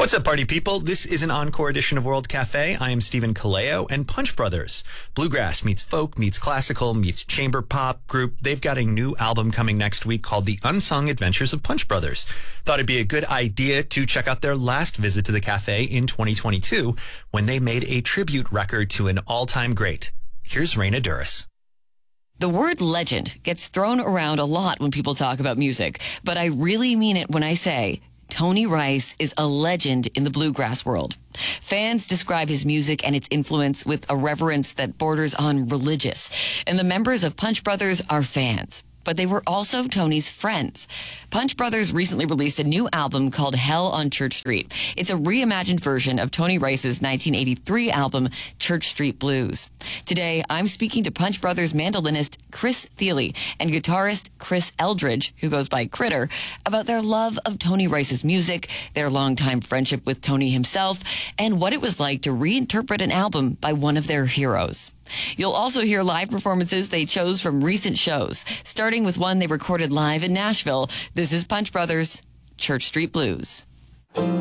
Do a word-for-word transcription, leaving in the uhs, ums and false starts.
What's up, party people? This is an encore edition of World Cafe. I am Stephen Kaleo, and Punch Brothers. Bluegrass meets folk, meets classical, meets chamber pop group. They've got a new album coming next week called The Unsung Adventures of Punch Brothers. Thought it'd be a good idea to check out their last visit to the cafe in twenty twenty-two when they made a tribute record to an all-time great. Here's Raina Duras. The word legend gets thrown around a lot when people talk about music, but I really mean it when I say Tony Rice is a legend in the bluegrass world. Fans describe his music and its influence with a reverence that borders on religious, and the members of Punch Brothers are fans. But they were also Tony's friends. Punch Brothers recently released a new album called Hell on Church Street. It's a reimagined version of Tony Rice's nineteen eighty-three album, Church Street Blues. Today, I'm speaking to Punch Brothers mandolinist Chris Thile and guitarist Chris Eldridge, who goes by Critter, about their love of Tony Rice's music, their longtime friendship with Tony himself, and what it was like to reinterpret an album by one of their heroes. You'll also hear live performances they chose from recent shows, starting with one they recorded live in Nashville. This is Punch Brothers, Church Street Blues.